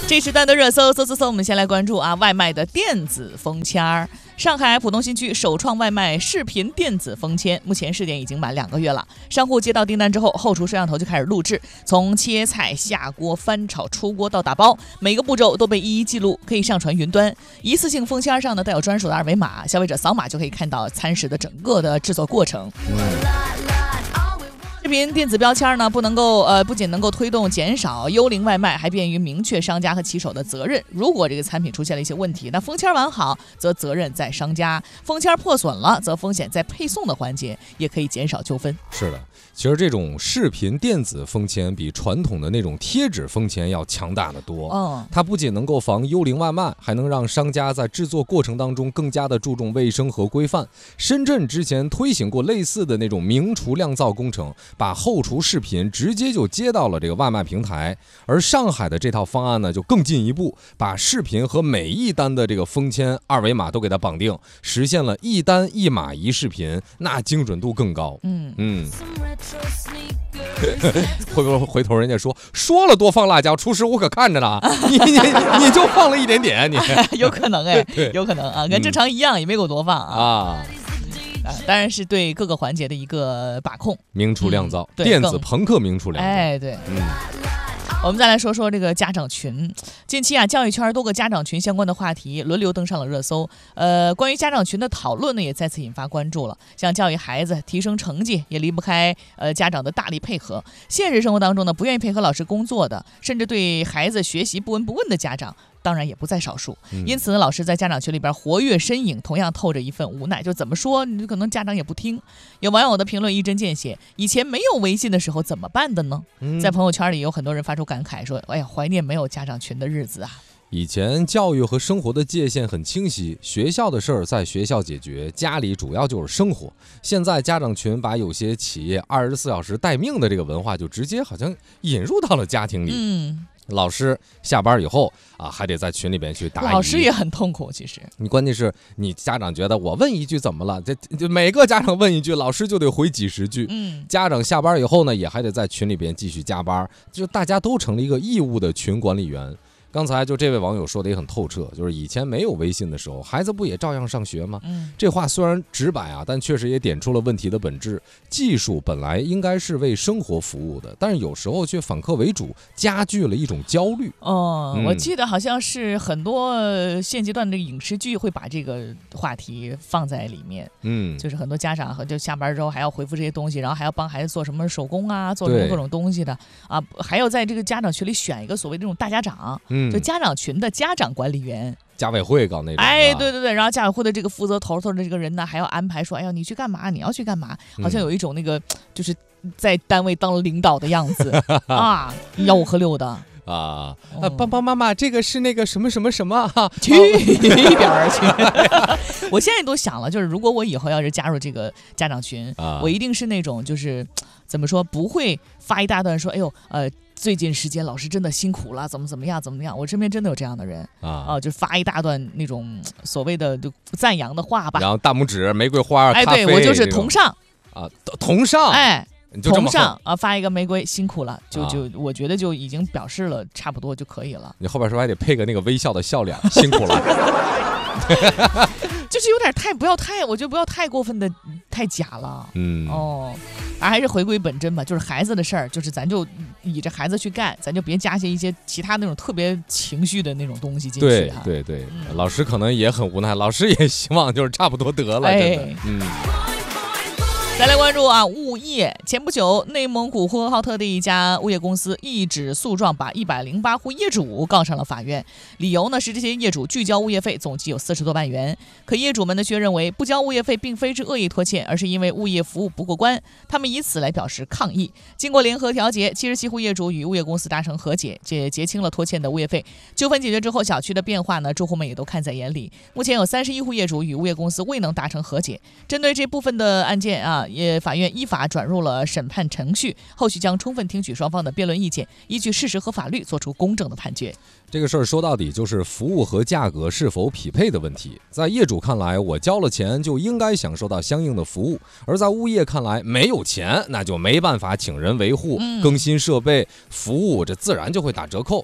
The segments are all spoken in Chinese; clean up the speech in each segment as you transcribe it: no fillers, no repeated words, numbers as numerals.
这时段的热搜，我们先来关注外卖的电子封签儿。上海浦东新区首创外卖视频电子封签，目前试点已经满2个月了。商户接到订单之后，后厨摄像头就开始录制，从切菜、下锅、翻炒、出锅到打包，每个步骤都被一一记录，可以上传云端。一次性封签上呢带有专属的二维码，消费者扫码就可以看到餐食的整个的制作过程。视频电子标签呢，不仅能够推动减少幽灵外卖，还便于明确商家和骑手的责任。如果这个产品出现了一些问题，那封签完好，则责任在商家；封签破损了，则风险在配送的环节，也可以减少纠纷。 是的，其实这种视频电子封签比传统的那种贴纸封签要强大得多。它不仅能够防幽灵外卖，还能让商家在制作过程当中更加的注重卫生和规范。深圳之前推行过类似的那种明厨亮灶工程，把后厨视频直接就接到了这个外卖平台。而上海的这套方案呢，就更进一步，把视频和每一单的这个封签二维码都给它绑定，实现了一单一码一视频，那精准度更高。会不会回头人家说了多放辣椒，厨师我可看着呢，你就放了一点点，你有可能有可能啊，跟正常一样，也没给我多放啊。当然是对各个环节的一个把控， 明厨亮灶，电子朋克明厨亮灶。 对。我们再来说说这个家长群。近期教育圈多个家长群相关的话题轮流登上了热搜。关于家长群的讨论呢，也再次引发关注了。像教育孩子、提升成绩，也离不开家长的大力配合。现实生活当中呢，不愿意配合老师工作的，甚至对孩子学习不闻不问的家长，当然也不在少数。因此呢，老师在家长群里边活跃身影，同样透着一份无奈。就怎么说，你可能家长也不听。有网友的评论一针见血：以前没有微信的时候怎么办的呢？在朋友圈里有很多人发出感慨说：哎呀，怀念没有家长群的日子啊。 以前教育和生活的界限很清晰，学校的事儿在学校解决，家里主要就是生活。现在家长群把有些企业24小时待命的这个文化就直接好像引入到了家庭里。老师下班以后还得在群里边去答疑， 老师也很痛苦。其实你关键是你家长觉得我问一句怎么了，这每个家长问一句，老师就得回几十句。家长下班以后呢，也还得在群里边继续加班，就大家都成了一个义务的群管理员。刚才就这位网友说的也很透彻，就是以前没有微信的时候，孩子不也照样上学吗？这话虽然直白但确实也点出了问题的本质。技术本来应该是为生活服务的，但是有时候却反客为主，加剧了一种焦虑。 我记得好像是很多现阶段的影视剧会把这个话题放在里面。就是很多家长就下班之后还要回复这些东西，然后还要帮孩子做什么手工做什么各种东西的还要在这个家长群里选一个所谓的这种大家长。就家长群的家长管理员， 家委会搞那种。 对，然后家委会的这个负责头的这个人呢，还要安排说，哎呀，你去干嘛？你要去干嘛？好像有一种那个就是在单位当领导的样子吆五喝六的。 爸爸妈妈，这个是那个什么什么什么去一边儿去！我现在都想了，就是如果我以后要是加入这个家长群，我一定是那种就是怎么说，不会发一大段说，哎呦最近时间老师真的辛苦了，怎么样。我身边真的有这样的人就发一大段那种所谓的就赞扬的话吧， 然后大拇指、玫瑰花、咖啡， 对我就是同上同上， 同上发一个玫瑰，辛苦了，就我觉得就已经表示了差不多就可以了。 你后边说还得配个那个微笑的笑脸，辛苦了。 就是有点我觉得不要太过分的太假了。还是回归本真吧，就是孩子的事儿，就是咱就以着孩子去干，咱就别加些一些其他那种特别情绪的那种东西进去。 对，老师可能也很无奈，老师也希望就是差不多得了，真的。 再来关注物业。前不久，内蒙古呼和浩特的一家物业公司一纸诉状把108户业主告上了法院，理由呢是这些业主拒交物业费，总计有40多万元。可业主们呢却认为不交物业费并非是恶意拖欠，而是因为物业服务不过关，他们以此来表示抗议。经过联合调解，77户业主与物业公司达成和解，结清了拖欠的物业费。纠纷解决之后，小区的变化呢，住户们也都看在眼里。目前有31户业主与物业公司未能达成和解。针对这部分的案件法院依法转入了审判程序，后续将充分听取双方的辩论意见，依据事实和法律做出公正的判决。 这个事儿说到底就是服务和价格是否匹配的问题。在业主看来，我交了钱就应该享受到相应的服务；而在物业看来，没有钱那就没办法请人维护、更新设备、服务，这自然就会打折扣。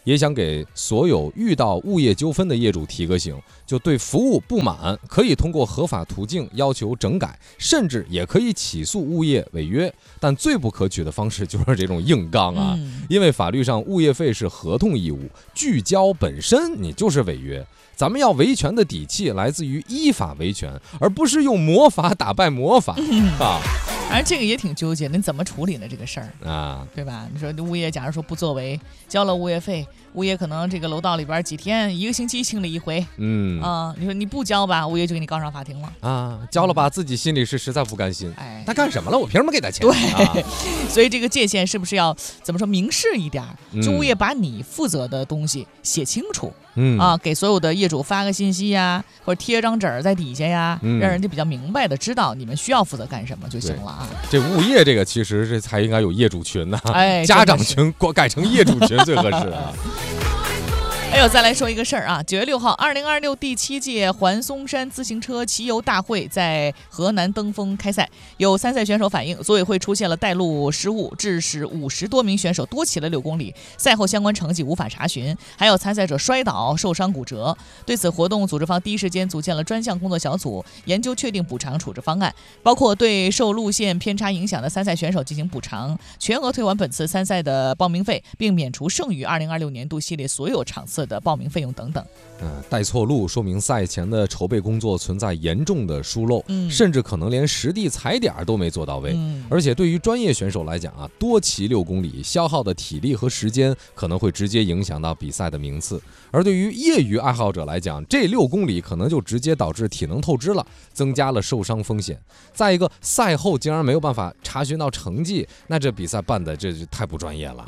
也想给所有遇到物业纠纷的业主提个醒，就对服务不满，可以通过合法途径要求整改，甚至也可以起诉物业违约。但最不可取的方式就是这种硬刚啊，因为法律上物业费是合同义务，拒交本身你就是违约。咱们要维权的底气来自于依法维权，而不是用魔法打败魔法啊。 而这个也挺纠结，你怎么处理呢？这个事儿啊，对吧？你说物业假如说不作为，交了物业费，物业可能这个楼道里边几天、1个星期清理一回，你说你不交吧，物业就给你告上法庭了啊。交了吧，自己心里是实在不甘心。他干什么了？我凭什么给他钱？ 对，所以这个界限是不是要怎么说明示一点？就物业把你负责的东西写清楚。给所有的业主发个信息呀，或者贴张纸在底下呀，让人家比较明白的知道你们需要负责干什么就行了啊。 这物业这个其实这才应该有业主群呢，家长群改成业主群最合适啊。 还有再来说一个事儿啊，9月6号，2026第7届环松山自行车骑游大会在河南登封开赛，有参赛选手反映，组委会出现了带路失误，致使50多名选手多骑了6公里，赛后相关成绩无法查询，还有参赛者摔倒、受伤、骨折。对此，活动组织方第一时间组建了专项工作小组，研究确定补偿处置方案，包括对受路线偏差影响的参赛选手进行补偿，全额退还本次参赛的报名费，并免除剩余2026年度系列所有场次的报名费用等等。 带错路说明赛前的筹备工作存在严重的疏漏，甚至可能连实地踩点都没做到位。而且对于专业选手来讲啊，多骑6公里消耗的体力和时间可能会直接影响到比赛的名次，而对于业余爱好者来讲，这6公里可能就直接导致体能透支了，增加了受伤风险。再一个，赛后竟然没有办法查询到成绩，那这比赛办的这就太不专业了。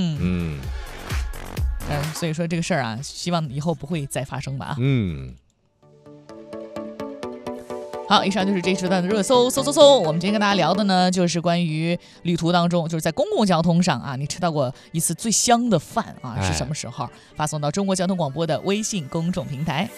所以说这个事儿啊，希望以后不会再发生吧。好，以上就是这一时段的热搜。我们今天跟大家聊的呢，就是关于旅途当中，就是在公共交通上啊，你吃到过一次最香的饭啊，是什么时候？发送到中国交通广播的微信公众平台。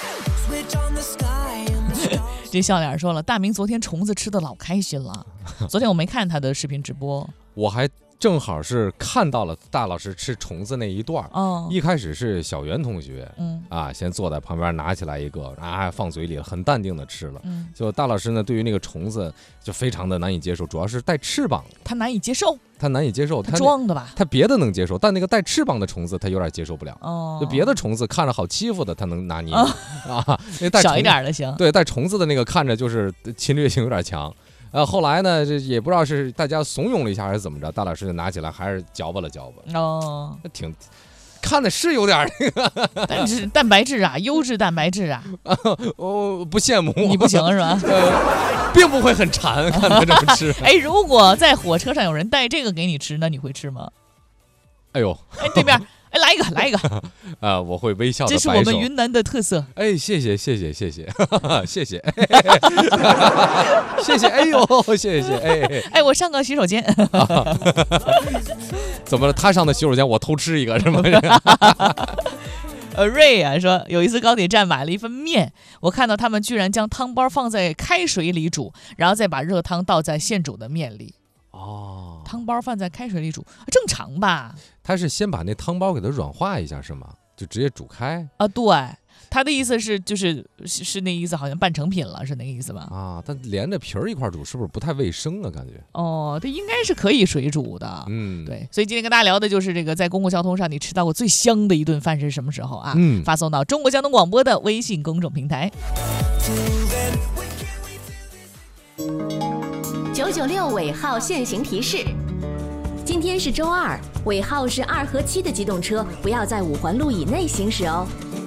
这笑脸说了，大明昨天虫子吃的老开心了。昨天我没看他的视频直播， 我还正好是看到了大老师吃虫子那一段。一开始是小袁同学，先坐在旁边拿起来一个，放嘴里很淡定的吃了。就大老师呢，对于那个虫子就非常的难以接受，主要是带翅膀， 他难以接受， 他装的吧？ 他别的能接受，但那个带翅膀的虫子他有点接受不了。就别的虫子看着好欺负的，他能拿捏那带小一点的行。 对，带虫子的那个看着就是侵略性有点强。后来呢，这也不知道是大家怂恿了一下还是怎么着，大老师就拿起来还是嚼吧了，挺看的是有点那个， 但是蛋白质啊，优质蛋白质啊， 我不羡慕， 你不行是吧？ 并不会很馋，看他这么吃。 如果在火车上有人带这个给你吃，那你会吃吗？对面。来一个我会微笑的摆手。 这是我们云南的特色。 谢谢谢谢谢谢哎呦谢谢我上个洗手间。 怎么了？他上的洗手间我偷吃一个是吗？ 瑞啊说，有一次高铁站买了一份面，我看到他们居然将汤包放在开水里煮，然后再把热汤倒在现煮的面里。汤包放在开水里煮，正常吧？ 他是先把那汤包给它软化一下是吗？就直接煮开啊？对，他的意思是是那意思，好像半成品了，是那个意思吧？ 但连着皮儿一块煮，是不是不太卫生啊？感觉这应该是可以水煮的。对，所以今天跟大家聊的就是这个，在公共交通上你吃到过最香的一顿饭是什么时候啊？发送到中国交通广播的微信公众平台。 996尾号限行提示：今天是周二，尾号是2和7的机动车不要在5环路以内行驶哦。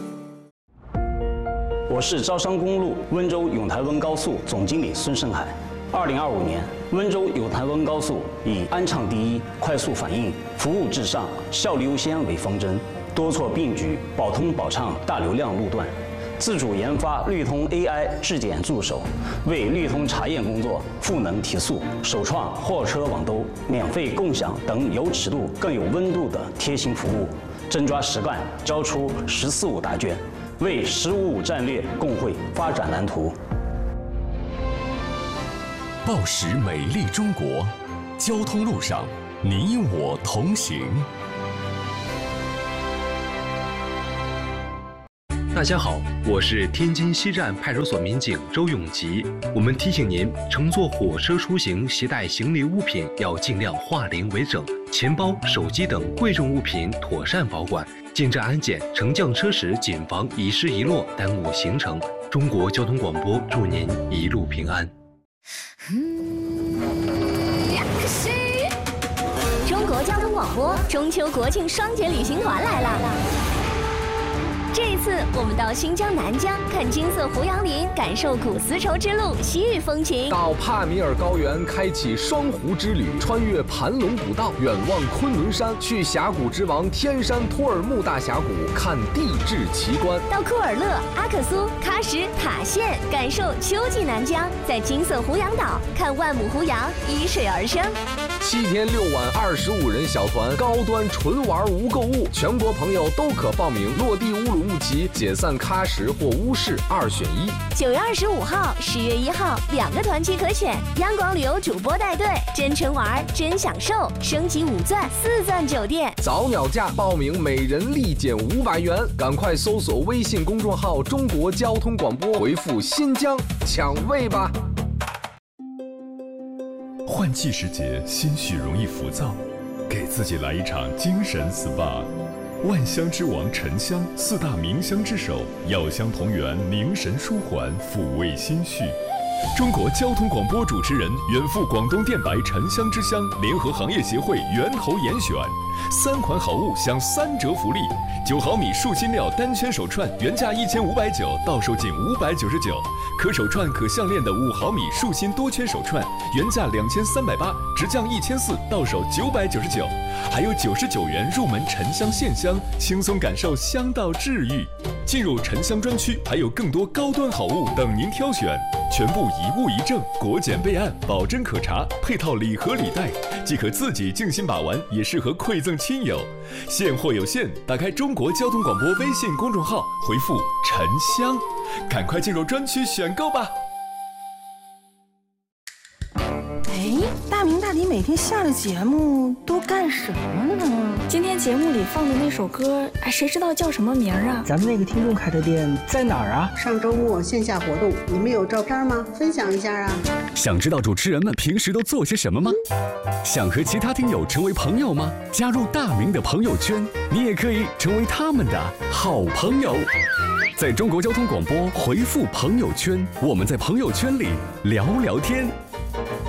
我是招商公路温州永台温高速总经理孙胜海。2025年，温州永台温高速以安畅第一、快速反应、服务至上、效率优先为方针，多措并举，保通保畅大流量路段。自主研发绿通 AI 质检助手，为绿通查验工作赋能提速，首创货车网兜、免费共享等有尺度更有温度的贴心服务，真抓实干，交出“14.5”答卷，为“15.5”战略共绘发展蓝图。 报时美丽中国，交通路上你我同行。 大家好，我是天津西站派出所民警周永吉。我们提醒您，乘坐火车出行携带行李物品要尽量化零为整，钱包、手机等贵重物品妥善保管。进站安检、乘降车时谨防遗失遗落，耽误行程。中国交通广播祝您一路平安。 中国交通广播中秋国庆双节旅行团来了。这一次，我们到新疆南疆看金色胡杨林，感受古丝绸之路西域风情； 到帕米尔高原开启双湖之旅，穿越盘龙古道，远望昆仑山；去峡谷之王天山托尔木大峡谷看地质奇观； 到库尔勒、阿克苏、喀什、塔县，感受秋季南疆；在金色胡杨岛看万亩胡杨依水而生。 7天6晚25人小团，高端纯玩无购物，全国朋友都可报名。落地乌鲁木齐，解散喀什或乌市，2选1。 9月25号、10月1号2个团期可选，央广旅游主播带队，真纯玩真享受，升级5钻4钻酒店， 早鸟价报名每人立减500元，赶快搜索微信公众号中国交通广播，回复新疆抢位吧。 换季时节，心绪容易浮躁，给自己来一场精神 SPA。万香之王沉香，4大名香之首，药香同源，凝神舒缓，抚慰心绪。中国交通广播主持人远赴广东电白沉香之乡联合行业协会源头严选，3款好物享3折福利：9毫米树心料单圈手串原价1590，到手仅599；可手串可项链的5毫米树心多圈手串原价2380，直降1400，到手999。还有99元入门沉香线香，轻松感受香道治愈。进入沉香专区，还有更多高端好物等您挑选，全部一物一证，国检备案，保真可查，配套礼盒礼袋，既可自己静心把玩，也适合馈赠亲友。现货有限，打开中国交通广播微信公众号，回复沉香，赶快进入专区选购吧。 大明大迪每天下了节目都干什么呢？ 今天节目里放的那首歌，谁知道叫什么名啊？ 咱们那个听众开的店在哪儿啊？ 上周末线下活动，你们有照片吗？分享一下啊！ 想知道主持人们平时都做些什么吗？想和其他听友成为朋友吗？加入大明的朋友圈，你也可以成为他们的好朋友。在中国交通广播回复朋友圈，我们在朋友圈里聊聊天。